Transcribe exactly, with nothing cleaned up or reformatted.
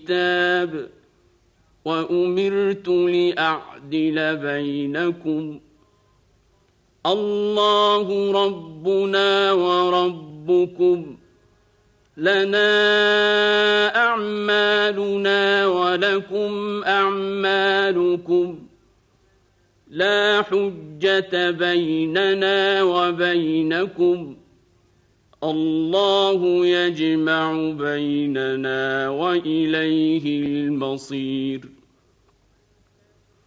الكتاب وأمرت لأعدل بينكم الله ربنا وربكم لنا أعمالنا ولكم أعمالكم لا حجة بيننا وبينكم الله يجمع بيننا وإليه المصير